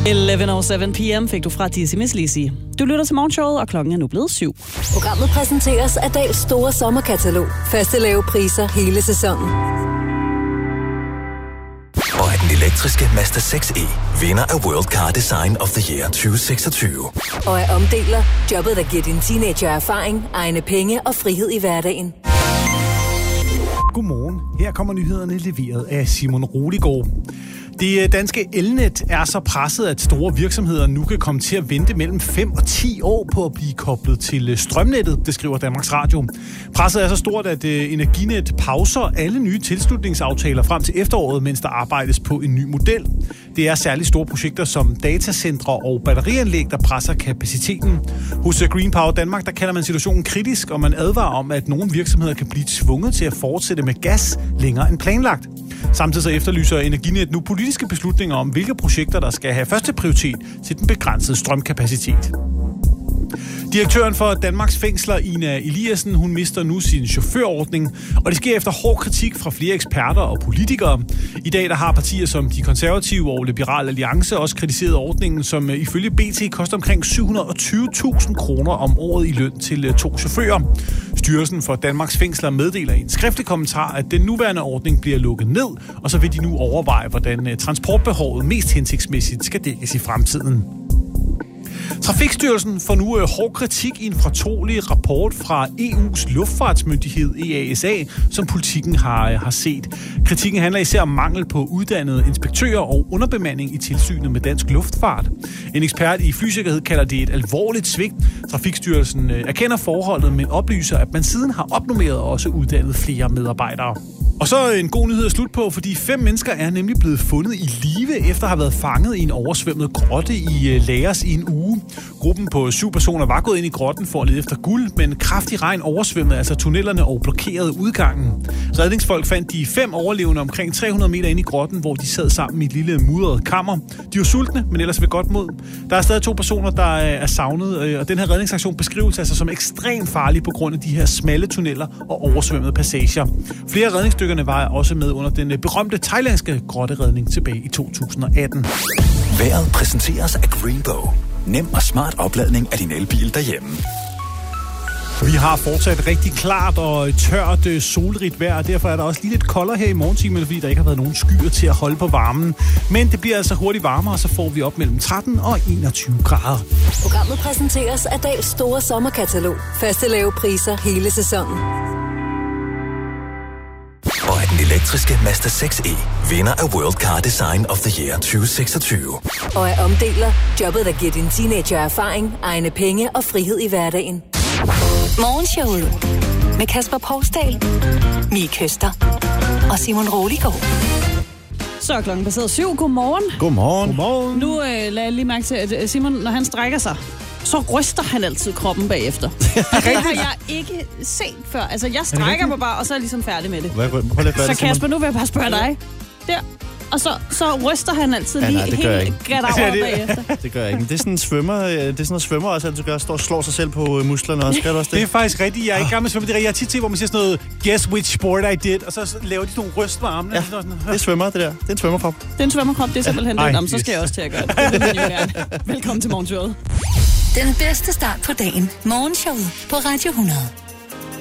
11:07 p.m. fik du fra Dizzy Miss Lizzy. Du lytter til morgenshowet, og klokken er nu blevet 7. Programmet præsenteres af Dahls store sommerkatalog. Faste lave priser hele sæsonen. Og af den elektriske Mazda 6e, vinder af World Car Design of the Year 2026. Og af omdeler, jobbet der giver din teenager erfaring, egne penge og frihed i hverdagen. Godmorgen. Her kommer nyhederne leveret af Simon Roligård. Det danske elnet er så presset, at store virksomheder nu kan komme til at vente mellem 5 og 10 år på at blive koblet til strømnettet, det skriver Danmarks Radio. Presset er så stort, at Energinet pauser alle nye tilslutningsaftaler frem til efteråret, mens der arbejdes på en ny model. Det er særligt store projekter som datacentre og batterianlæg, der presser kapaciteten. Hos Green Power Danmark, der kalder man situationen kritisk, og man advarer om, at nogle virksomheder kan blive tvunget til at fortsætte med gas længere end planlagt. Samtidig så efterlyser Energinet nu politiske beslutninger om, hvilke projekter, der skal have første prioritet til den begrænsede strømkapacitet. Direktøren for Danmarks Fængsler, Ina Eliassen, hun mister nu sin chaufførordning, og det sker efter hård kritik fra flere eksperter og politikere. I dag der har partier som De Konservative og Liberal Alliance også kritiseret ordningen, som ifølge BT koster omkring 720.000 kroner om året i løn til 2 chauffører. Styrelsen for Danmarks Fængsler meddeler i en skriftlig kommentar, at den nuværende ordning bliver lukket ned, og så vil de nu overveje, hvordan transportbehovet mest hensigtsmæssigt skal dækkes i fremtiden. Trafikstyrelsen får nu hård kritik i en fortrolig rapport fra EU's luftfartsmyndighed EASA, som Politiken har set. Kritikken handler især om mangel på uddannede inspektører og underbemanding i tilsynet med dansk luftfart. En ekspert i flysikkerhed kalder det et alvorligt svigt. Trafikstyrelsen erkender forholdet, men oplyser, at man siden har opnormeret og også uddannet flere medarbejdere. Og så en god nyhed at slutte på, fordi 5 mennesker er nemlig blevet fundet i live efter at have været fanget i en oversvømmet grotte i Laos i en uge. Gruppen på 7 personer var gået ind i grotten for at lede efter guld, men kraftig regn oversvømmede altså tunnelerne og blokerede udgangen. Redningsfolk fandt de 5 overlevende omkring 300 meter ind i grotten, hvor de sad sammen i et lille mudret kammer. De var sultne, men ellers ved godt mod. Der er stadig 2 personer, der er savnet, og den her redningsaktion beskrives altså som ekstremt farlig på grund af de her smalle tunneller og oversvømmede passager. Flere redningsdykkerne var også med under den berømte thailandske grotteredning tilbage i 2018. Vejret præsenteres af Greenbow. Nem og smart opladning af din elbil derhjemme. Vi har fortsat rigtig klart og tørt solrigt vejr, og derfor er der også lige lidt koldere her i morgentimerne, fordi der ikke har været nogen skyer til at holde på varmen. Men det bliver altså hurtigt varmere, og så får vi op mellem 13 og 21 grader. Programmet præsenteres af Dahls store sommerkatalog. Faste lave priser hele sæsonen. Og af den elektriske Mazda 6e, vinder af World Car Design of the Year 2026. Og af omdeler, jobbet der giver din teenager erfaring, egne penge og frihed i hverdagen. Morgenshowet med Kasper Poulsdal, Mie Køster og Simon Roligård. Så er klokken passeret 7. Godmorgen. Godmorgen. Godmorgen. Nu lader jeg lige mærke til, at Simon, når han strækker sig, så ryster han altid kroppen bagefter. Det har jeg ikke set før. Altså, jeg strækker mig bare, og så er jeg ligesom færdig med det. Så Kasper, nu vil jeg bare spørge dig. Der. Og så ryster han altid lige helt gadaver bagefter. Det gør jeg ikke. Men det er sådan en svømmer. Det er sådan en svømmer også altid gør. Står og slår sig selv på musklerne også. Gør du også det? Det er faktisk rigtigt. Jeg er ikke gammel med svømmer. Jeg har tit set, hvor man siger sådan noget, guess which sport I did, og så laver de sådan nogle ryst med armene. Ja, det er svømmer, det der. Det er en svømmerkrop. Det er en svømmerkrop, det er simpelthen den. Jamen, så skal jeg også til at gøre det. Det vil man jo gerne. Velkommen til morgenshowet. Den bedste start på dagen. Morgenshowet på Radio 100.